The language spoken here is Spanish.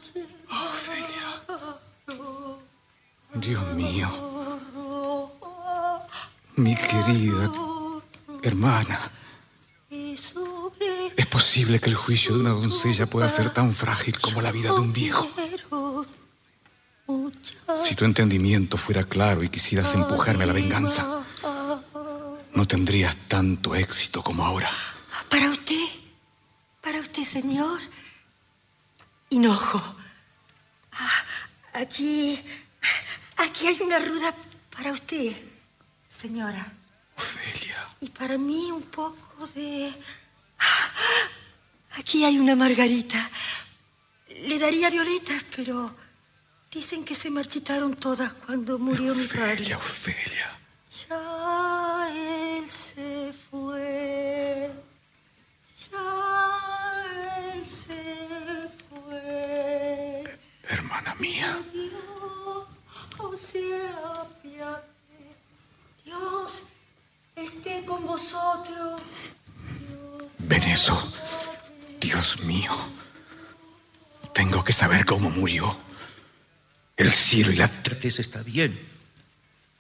Ofelia. Dios mío. Mi querida hermana. ¿Es posible que el juicio de una doncella pueda ser tan frágil como la vida de un viejo? Si tu entendimiento fuera claro y quisieras empujarme a la venganza, no tendrías tanto éxito como ahora. Para usted, señor. Hinojo. Aquí hay una ruda para usted, señora. Ofelia. Y para mí un poco de... Aquí hay una margarita. Le daría violetas, pero dicen que se marchitaron todas cuando murió mi padre. Ofelia. Ya él se fue. Ya él se fue. Hermana mía. O sea, Dios esté con vosotros. Venezo, Dios mío. Tengo que saber cómo murió. El cielo y la Certeza está bien.